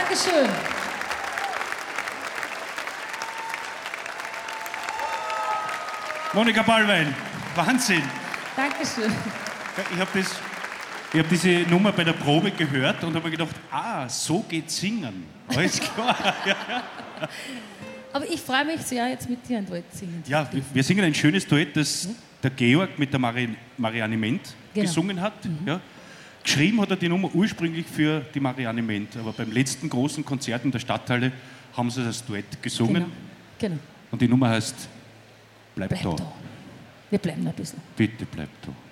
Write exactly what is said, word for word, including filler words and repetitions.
Dankeschön. Monika Ballwein, Wahnsinn. Dankeschön. Ich habe das, ich hab diese Nummer bei der Probe gehört und habe mir gedacht, ah, so geht Singen. Alles klar. Ja, ja. Aber ich freue mich sehr, jetzt mit dir ein Duett singen. Ja, wir, wir singen ein schönes Duett, das der Georg mit der Mari, Marianne Ment Genau. gesungen hat. Mhm. Ja. Geschrieben hat er die Nummer ursprünglich für die Marianne Ment, aber beim letzten großen Konzert in der Stadthalle haben sie das Duett gesungen. Genau. Genau. Und die Nummer heißt Bleib, Bleib da. da. Wir bleiben noch ein bisschen. Bitte bleib da.